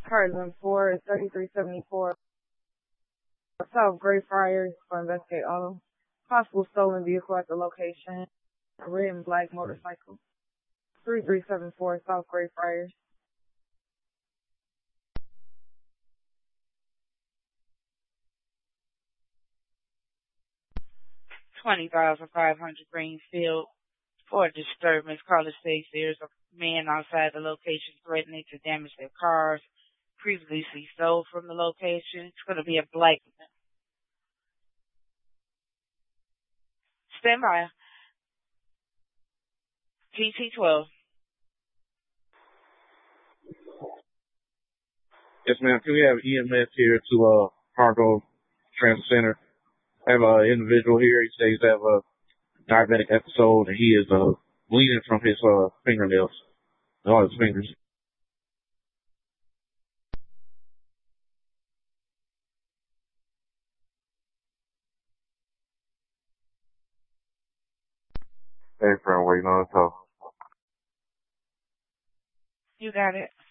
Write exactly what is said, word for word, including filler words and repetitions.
Harlan four is thirty-three seventy-four South Greyfriars for investigate auto. Possible stolen vehicle at the location. A red and black motorcycle. thirty-three seventy-four South Greyfriars. twenty thousand five hundred Greenfield. For a disturbance, caller says there's a man outside the location threatening to damage their cars. Previously stole from the location. It's going to be a black man. Stand by. T T twelve. Yes, ma'am. Can we have E M S here to uh Fargo Transit Center? I have an individual here. He says he has a diabetic episode, and he is uh bleeding from his uh fingernails, all his fingers. Hey, friend, waiting on the call. You got it.